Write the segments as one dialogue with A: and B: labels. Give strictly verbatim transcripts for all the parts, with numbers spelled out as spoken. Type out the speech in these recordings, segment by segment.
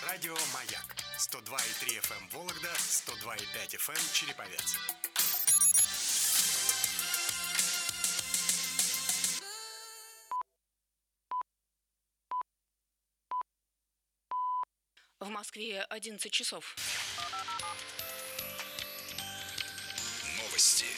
A: Радио «Маяк». сто два и три эф эм Вологда, сто два и пять эф эм Череповец.
B: В Москве одиннадцать часов.
C: Новости.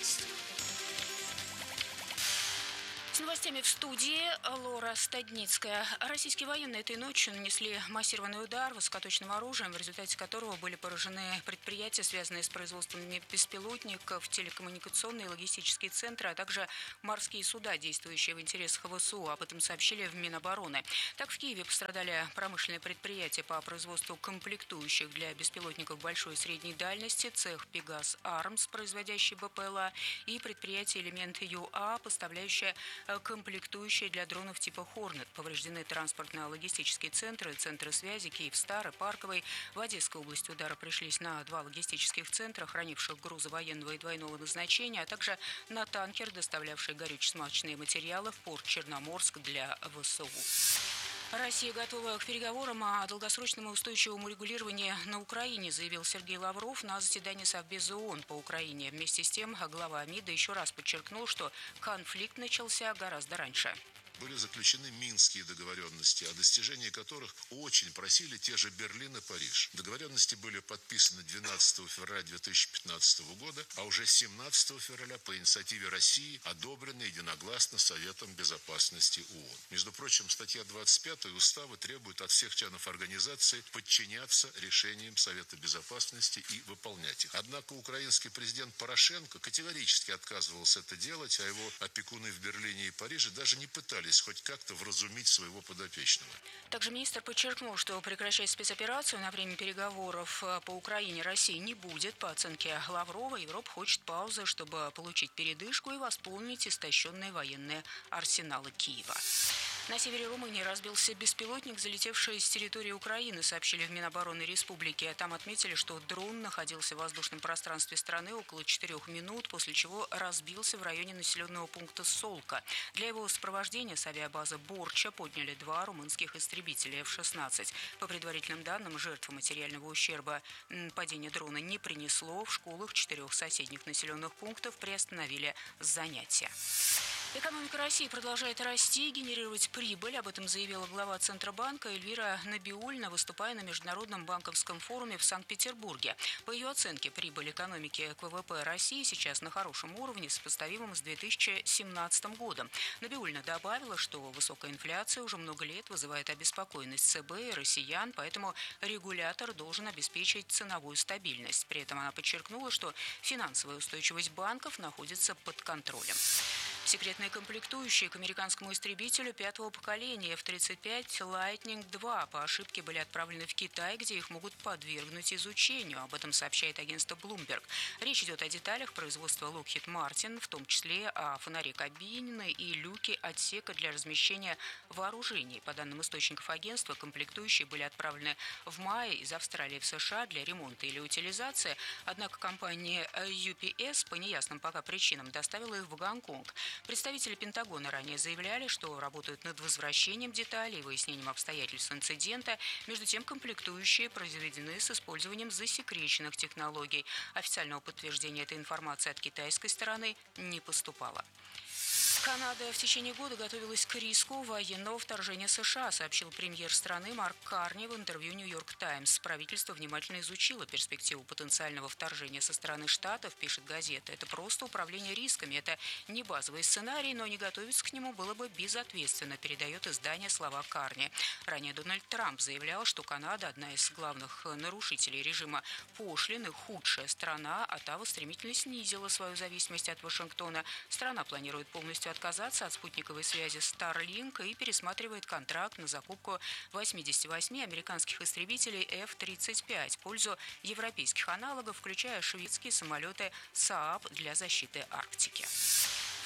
B: С новостями в студии Лора Стадницкая. Российские военные этой ночью нанесли массированный удар высокоточным оружием, в результате которого были поражены предприятия, связанные с производством беспилотников, телекоммуникационные и логистические центры, а также морские суда, действующие в интересах ВСУ. Об этом сообщили в Минобороны. Так, в Киеве пострадали промышленные предприятия по производству комплектующих для беспилотников большой и средней дальности, цех «Пегас Армс», производящий БПЛА, и предприятие «Элемент ЮА», поставляющее комплектующие для дронов типа «Хорнет». Повреждены транспортно-логистические центры, центры связи Киевстар и Парковой. В Одесской области удары пришлись на два логистических центра, хранивших грузы военного и двойного назначения, а также на танкер, доставлявший горюче-смазочные материалы в порт Черноморск для ВСУ. Россия готова к переговорам о долгосрочном и устойчивом урегулировании на Украине, заявил Сергей Лавров на заседании Совбеза ООН по Украине. Вместе с тем, глава МИДа еще раз подчеркнул, что конфликт начался гораздо раньше.
D: Были заключены минские договоренности, о достижении которых очень просили те же Берлин и Париж. Договоренности были подписаны двенадцатого февраля две тысячи пятнадцатого года, а уже семнадцатого февраля по инициативе России одобрены единогласно Советом Безопасности ООН. Между прочим, статья двадцать пятая Устава требует от всех членов организации подчиняться решениям Совета Безопасности и выполнять их. Однако украинский президент Порошенко категорически отказывался это делать, а его опекуны в Берлине и Париже даже не пытались хоть как-то вразумить своего подопечного.
B: Также министр подчеркнул, что прекращать спецоперацию на время переговоров по Украине России не будет. По оценке Лаврова, Европа хочет паузы, чтобы получить передышку и восполнить истощенные военные арсеналы Киева. На севере Румынии разбился беспилотник, залетевший с территории Украины, сообщили в Минобороны Республики. Там отметили, что дрон находился в воздушном пространстве страны около четырех минут, после чего разбился в районе населенного пункта Солка. Для его сопровождения с авиабазы Борча подняли два румынских истребителя эф шестнадцать. По предварительным данным, жертв материального ущерба падение дрона не принесло. В школах четырех соседних населенных пунктов приостановили занятия. Экономика России продолжает расти и генерировать прибыль. Об этом заявила глава Центробанка Эльвира Набиуллина, выступая на Международном банковском форуме в Санкт-Петербурге. По ее оценке, прибыль экономики к вэ вэ пэ России сейчас на хорошем уровне, сопоставимом с две тысячи семнадцатым годом. Набиуллина добавила, что высокая инфляция уже много лет вызывает обеспокоенность цэ бэ и россиян, поэтому регулятор должен обеспечить ценовую стабильность. При этом она подчеркнула, что финансовая устойчивость банков находится под контролем. Секретные комплектующие к американскому истребителю пятого поколения эф тридцать пять Lightning два по ошибке были отправлены в Китай, где их могут подвергнуть изучению. Об этом сообщает агентство Bloomberg. Речь идет о деталях производства Lockheed Martin, в том числе о фонаре кабины и люке отсека для размещения вооружений. По данным источников агентства, комплектующие были отправлены в мае из Австралии в США для ремонта или утилизации, однако компания ю пи эс по неясным пока причинам доставила их в Гонконг. Представители Пентагона ранее заявляли, что работают над возвращением деталей и выяснением обстоятельств инцидента. Между тем, комплектующие произведены с использованием засекреченных технологий. Официального подтверждения этой информации от китайской стороны не поступало. Канада в течение года готовилась к риску военного вторжения США, сообщил премьер страны Марк Карни в интервью «Нью-Йорк Таймс». Правительство внимательно изучило перспективу потенциального вторжения со стороны Штатов, пишет газета. Это просто управление рисками. Это не базовый сценарий, но не готовиться к нему было бы безответственно, передает издание слова Карни. Ранее Дональд Трамп заявлял, что Канада – одна из главных нарушителей режима пошлин и худшая страна. Оттава стремительно снизила свою зависимость от Вашингтона. Страна планирует полностью отказаться от спутниковой связи Starlink и пересматривает контракт на закупку восьмидесяти восьми американских истребителей эф тридцать пять в пользу европейских аналогов, включая шведские самолеты Saab для защиты Арктики. В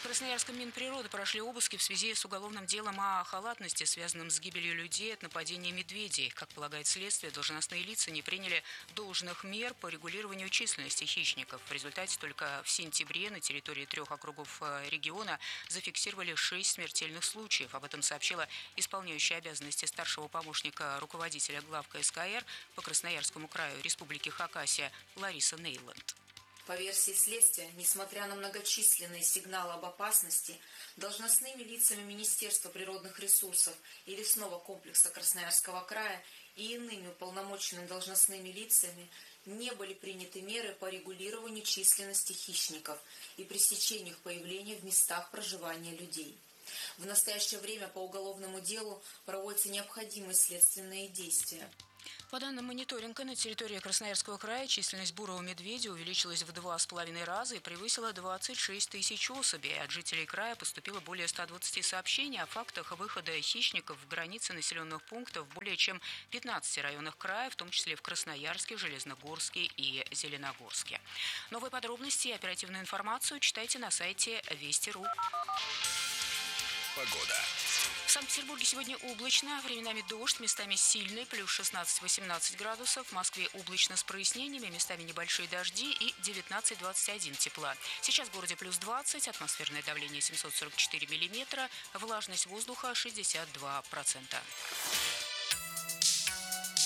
B: Красноярском Минприроды прошли обыски в связи с уголовным делом о халатности, связанном с гибелью людей от нападения медведей. Как полагает следствие, должностные лица не приняли должных мер по регулированию численности хищников. В результате только в сентябре на территории трех округов региона зафиксировали шесть смертельных случаев. Об этом сообщила исполняющая обязанности старшего помощника руководителя глав ка эс ка эр по Красноярскому краю Республики Хакасия Лариса Нейланд.
C: По версии следствия, несмотря на многочисленные сигналы об опасности, должностными лицами Министерства природных ресурсов и лесного комплекса Красноярского края и иными уполномоченными должностными лицами не были приняты меры по регулированию численности хищников и пресечению их появления в местах проживания людей. В настоящее время по уголовному делу проводятся необходимые следственные действия.
B: По данным мониторинга, на территории Красноярского края численность бурого медведя увеличилась в два с половиной раза и превысила двадцать шесть тысяч особей. От жителей края поступило более ста двадцати сообщений о фактах выхода хищников в границы населенных пунктов в более чем пятнадцати районах края, в том числе в Красноярске, Железногорске и Зеленогорске. Новые подробности и оперативную информацию читайте на сайте вести точка ру.
A: Погода.
B: В Санкт-Петербурге сегодня облачно, временами дождь, местами сильный, плюс шестнадцать-восемнадцать градусов. В Москве облачно с прояснениями, местами небольшие дожди и девятнадцать-двадцать один тепла. Сейчас в городе плюс двадцать, атмосферное давление семьсот сорок четыре миллиметра, влажность воздуха шестьдесят два процента.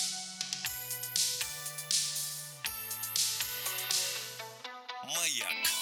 A: Маяк.